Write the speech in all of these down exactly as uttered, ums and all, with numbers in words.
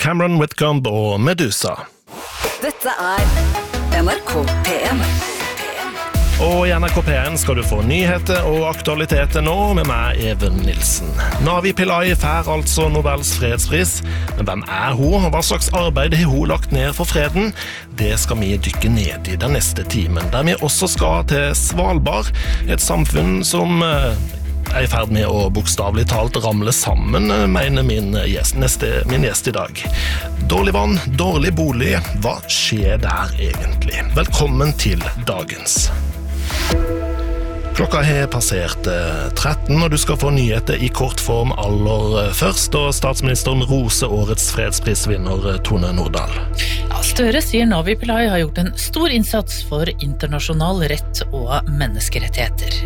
Cameron Whitcomb og Medusa. Dette er N R K P en. Og i N R K P en skal du få nyheter og aktualiteter nå med meg, Even Nilsen. Navi Pillay får altså Nobels fredspris, men hvem er hun, og hva slags arbeid har hun lagt ned for freden? Det skal vi dykke ned i den neste timen, der vi også skal til Svalbard, et samfunn som er i ferd med å bokstavelig talt ramle sammen, mener min gjest, neste, min gjest i dag. Dårlig vann, dårlig bolig, hva skjer der egentlig? Velkommen til dagens. Klokka har passert tretten, og du skal få nyheter i kort form aller først, og statsministeren roser årets fredsprisvinner Tone Nordahl. Ja, Støre sier Navi Pillay har gjort en stor innsats for internasjonal rett og menneskerettigheter.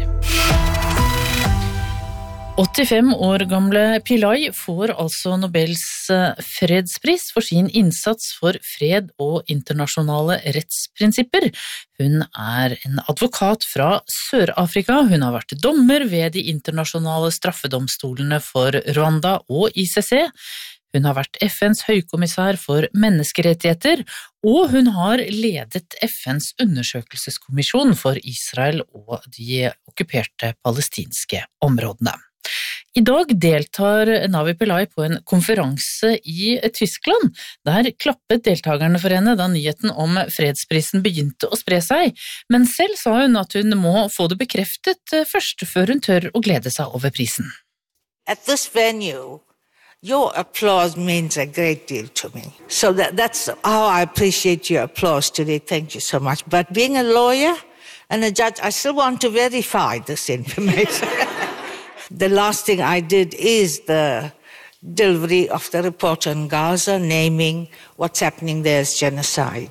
åttifem år gamle Pillay får altså Nobels fredspris for sin innsats for fred og internasjonale rettsprinsipper. Hun er en advokat fra Sør-Afrika. Hun har vært dommer ved de internasjonale straffedomstolene for Rwanda og I C C. Hun har vært F N's høykommissær for menneskerettigheter, og hun har ledet F N's undersøkelseskommisjon for Israel og de okkuperte palestinske områdene. I dag deltar Navi Pillay på en konferanse i Tyskland. Der klappet deltakerne for henne da nyheten om fredsprisen begynte å spre seg, men selv sa hun at hun må få det bekreftet først før hun tør å glede seg over prisen. At this venue, your applause means a great deal to me. So that, that's how I appreciate your applause today. Thank you so much. But being a lawyer and a judge, I still want to verify this information. The last thing I did is the delivery of the report on Gaza, naming what's happening there as genocide.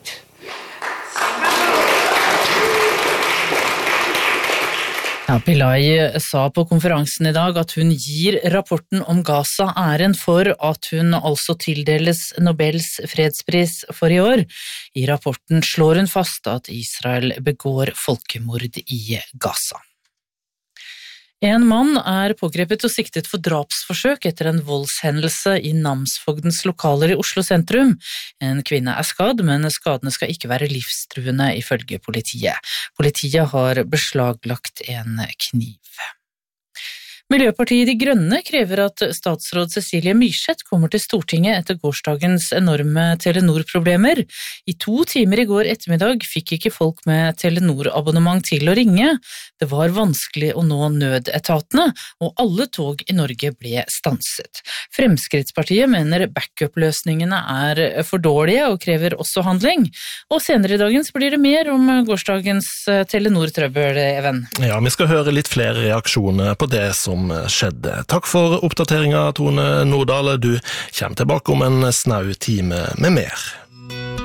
Ja, Pillay sa på konferansen i dag at hun gir rapporten om Gaza æren for at hun altså tildeles Nobels fredspris for i år. I rapporten slår hun fast at Israel begår folkemord i Gaza. En mann er pågrepet og siktet for drapsforsøk etter en voldshendelse i Namsfogdens lokaler i Oslo sentrum. En kvinne er skadd, men skadene skal ikke være livstruende ifølge politiet. Politiet har beslaglagt en kniv. Miljøpartiet De Grønne krever at statsråd Cecilie Myrseth kommer til Stortinget etter gårsdagens enorme Telenor-problemer. I to timer i går ettermiddag fikk ikke folk med Telenor-abonnement til å ringe. Det var vanskelig å nå nødetatene, og alle tog i Norge ble stanset. Fremskrittspartiet mener backup-løsningene er for dårlige og krever også handling. Og senere i dagens blir det mer om gårsdagens Telenor-trøbbel, Even. Ja, vi skal høre litt flere reaksjoner på det som skjedde. Takk for oppdateringen, Tone Nordahl. Du kommer tilbake om en snau time med mer.